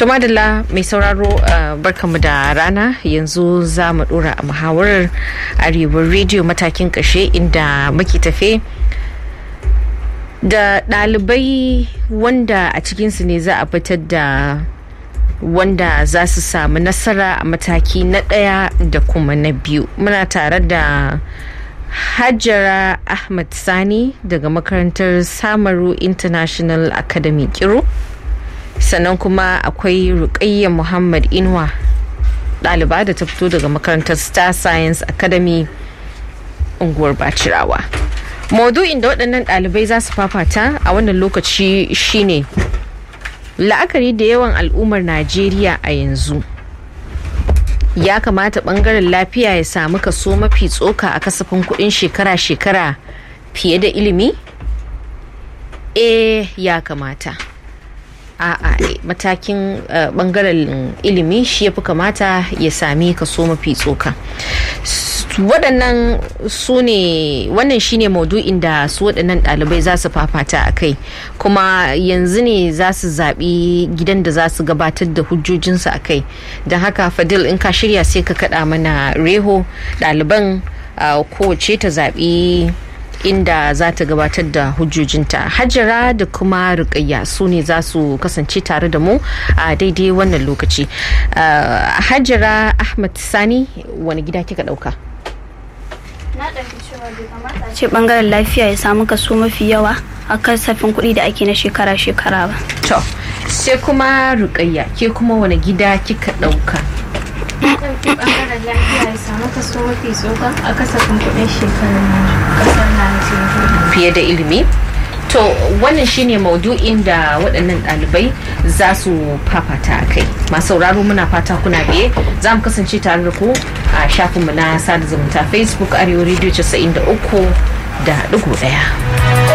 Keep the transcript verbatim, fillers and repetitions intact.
To madalla mai sauraro barkamu da rana, yanzu za mu dora a muhawarar Arewa Radio matakin kashe inda muke tafe da ɗalibai wanda a cikinsu ne za a fitar da wanda za su samu nasara a mataki na ɗaya da kuma na biyu. Muna tare da Hajara Ahmad Sani daga makarantar Samaru International Academy Kiru. Sannan kuma akwai Ruqayya Muhammad Inuwa, ɗaliba da ta fito daga makarantar Star Science Academy unguwar Bacirawa. Maudu'in da waɗannan ɗalibai za su fafata a wannan lokaci shine la'akari da yawan al'ummar Najeriya a yanzu. Ya kamata ɓangaren lafiya ya samu kaso mafi tsoka a kasafin kuɗin shekara-shekara fiye da ilimi? Eh, ya kamata. A'a, matakin bangaren ilimi shi ya fi kamata ya sami kaso mafi tsoka. Waɗannan su ne, wannan shine maudu'in da su waɗannan ɗalibai za su fafata a kai, kuma yanzu ne za su zaɓi gidan da za su gabatar da hujjojinsu a kai. Don haka Fadil, in ka shirya sai ka kaɗa mana reho ɗaliban kowace ta zaɓi inda za ta gabatar da hujjojinta. Hajara da kuma Ruqayya su ne za su kasance tare da mu a daidai wannan lokaci. Hajara Ahmad Sani, wani gida kika dauka? Na ɗauki cewa bai kamata ce bangaren lafiya ya samu kaso mafi yawa a kasafin kuɗi da ake na shekara-shekara ba. To, sai kuma Ruqayya, ke kuma wani gida kika dauka? Na ɗauki bangaren lafiya ya samu kaso mafi tsoka a kasafin kuɗin shekarar ƙasar Najeriya fiye da ilimi. To, wannan shine maudu'in da waɗannan ɗalibai za su fafata a kai. Masu sauraro, muna fata kuna biye. Za mu kasance tare da ku a shafinmu na sada zumunta Facebook Arewa Radio casa'in da uku da ɗigo ɗaya.